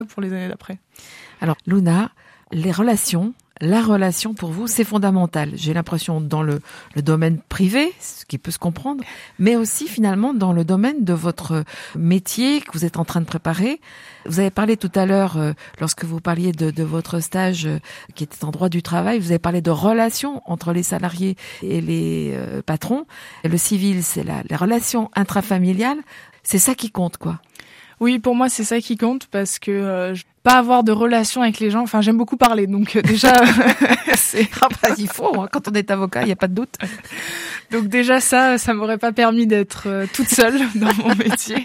pour les années d'après. Alors, Luna, la relation pour vous, c'est fondamental. J'ai l'impression dans le domaine privé, ce qui peut se comprendre, mais aussi finalement dans le domaine de votre métier que vous êtes en train de préparer. Vous avez parlé tout à l'heure, lorsque vous parliez de votre stage qui était en droit du travail, vous avez parlé de relations entre les salariés et les patrons. Et le civil, c'est les relations intrafamiliales. C'est ça qui compte, quoi. Oui, pour moi, c'est ça qui compte parce que pas avoir de relation avec les gens. Enfin, j'aime beaucoup parler, donc déjà, il faut. Hein, quand on est avocat, il n'y a pas de doute. Donc déjà ça m'aurait pas permis d'être toute seule dans mon métier.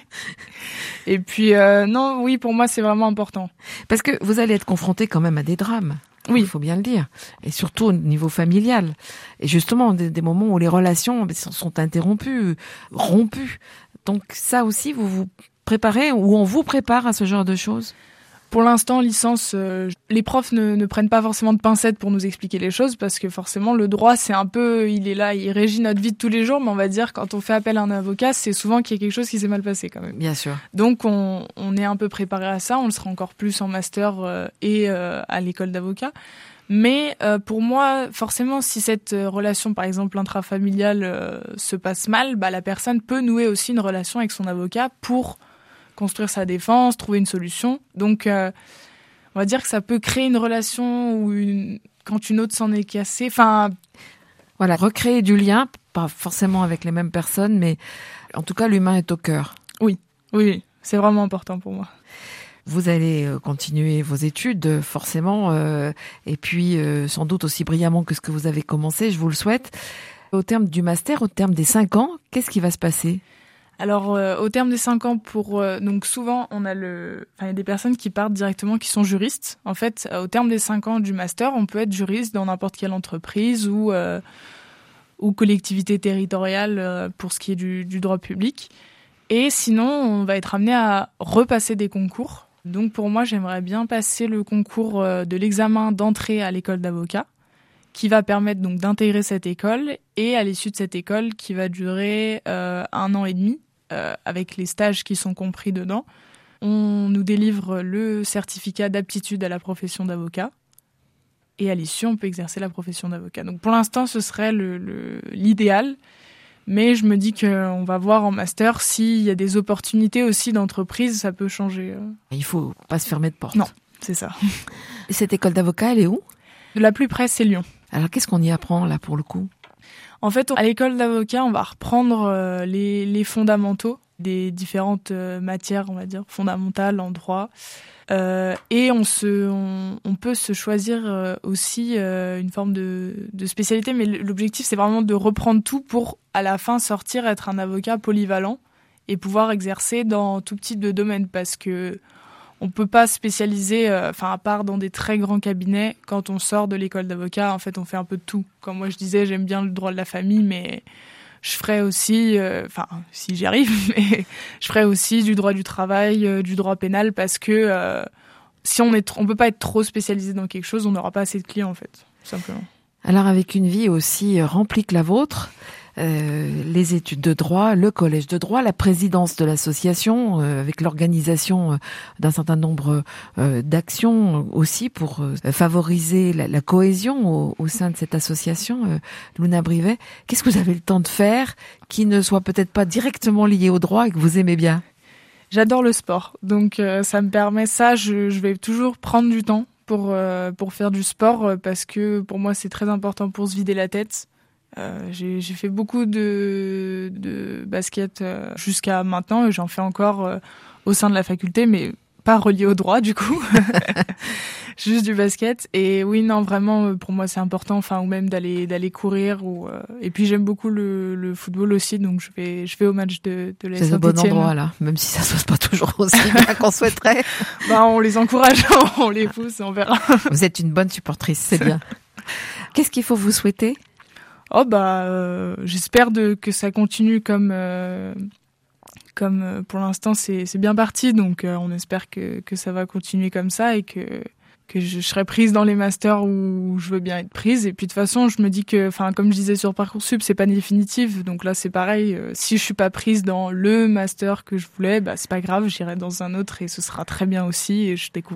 Et puis non, oui, pour moi, c'est vraiment important. Parce que vous allez être confronté quand même à des drames. Oui, il faut bien le dire, et surtout au niveau familial. Et justement, des moments où les relations sont interrompues, rompues. Donc ça aussi, vous vous préparez ou on vous prépare à ce genre de choses? Pour l'instant, licence, les profs ne prennent pas forcément de pincettes pour nous expliquer les choses parce que forcément le droit, c'est un peu, il est là, il régit notre vie de tous les jours, mais on va dire quand on fait appel à un avocat, c'est souvent qu'il y a quelque chose qui s'est mal passé quand même. Bien sûr. Donc on est un peu préparé à ça, on le sera encore plus en master et à l'école d'avocat. Mais pour moi, forcément, si cette relation, par exemple intrafamiliale, se passe mal, la personne peut nouer aussi une relation avec son avocat pour construire sa défense, trouver une solution. Donc, on va dire que ça peut créer une relation quand une autre s'en est cassée. Enfin, voilà, recréer du lien, pas forcément avec les mêmes personnes, mais en tout cas, l'humain est au cœur. Oui, c'est vraiment important pour moi. Vous allez continuer vos études, forcément, et puis sans doute aussi brillamment que ce que vous avez commencé, je vous le souhaite. Au terme du master, au terme des 5 ans, qu'est-ce qui va se passer ? Alors, au terme des 5 ans, donc souvent, il y a des personnes qui partent directement, qui sont juristes. En fait, au terme des 5 ans du master, on peut être juriste dans n'importe quelle entreprise ou collectivité territoriale pour ce qui est du droit public. Et sinon, on va être amené à repasser des concours. Donc, pour moi, j'aimerais bien passer le concours de l'examen d'entrée à l'école d'avocat, qui va permettre donc d'intégrer cette école, et à l'issue de cette école, qui va durer 1 an et demi, avec les stages qui sont compris dedans, on nous délivre le certificat d'aptitude à la profession d'avocat. Et à l'issue, on peut exercer la profession d'avocat. Donc pour l'instant, ce serait l'idéal. Mais je me dis qu'on va voir en master s'il y a des opportunités aussi d'entreprise, ça peut changer. Il faut pas se fermer de porte. Non, c'est ça. Et cette école d'avocat, elle est où ? De la plus près, c'est Lyon. Alors qu'est-ce qu'on y apprend là pour le coup ? En fait, à l'école d'avocat, on va reprendre les fondamentaux des différentes matières, on va dire, fondamentales en droit. Et on peut se choisir aussi une forme de spécialité, mais l'objectif, c'est vraiment de reprendre tout pour, à la fin, sortir, être un avocat polyvalent et pouvoir exercer dans tout type de domaine, parce que on peut pas spécialiser, à part dans des très grands cabinets, quand on sort de l'école d'avocat, en fait, on fait un peu de tout. Comme moi, je disais, j'aime bien le droit de la famille, mais je ferai aussi, si j'y arrive, mais je ferai aussi du droit du travail, du droit pénal, parce que si on peut pas être trop spécialisé dans quelque chose, on n'aura pas assez de clients, en fait, tout simplement. Alors, avec une vie aussi remplie que la vôtre, les études de droit, le collège de droit, la présidence de l'association, avec l'organisation d'un certain nombre d'actions aussi pour favoriser la cohésion au sein de cette association, Luna Brivet. Qu'est-ce que vous avez le temps de faire qui ne soit peut-être pas directement lié au droit et que vous aimez bien ? J'adore le sport, donc ça me permet ça. Je vais toujours prendre du temps pour faire du sport, parce que pour moi c'est très important pour se vider la tête. J'ai fait beaucoup de basket jusqu'à maintenant, et j'en fais encore au sein de la faculté, mais pas relié au droit du coup. Juste du basket. Et oui, non, vraiment, pour moi c'est important, ou même d'aller courir, et puis j'aime beaucoup le football aussi, donc je vais au match de la Saint-Étienne. C'est le bon endroit là, même si ça se passe pas toujours aussi bien qu'on souhaiterait. On les encourage, on les pousse, on verra. Vous êtes une bonne supportrice, c'est bien. Qu'est-ce qu'il faut vous souhaiter ? J'espère que ça continue comme pour l'instant c'est bien parti, donc on espère que ça va continuer comme ça, et que que je serai prise dans les masters où je veux bien être prise. Et puis de toute façon, je me dis que, enfin, comme je disais sur Parcoursup, c'est pas définitif. Donc là, c'est pareil. Si je suis pas prise dans le master que je voulais, bah c'est pas grave, j'irai dans un autre et ce sera très bien aussi. Et je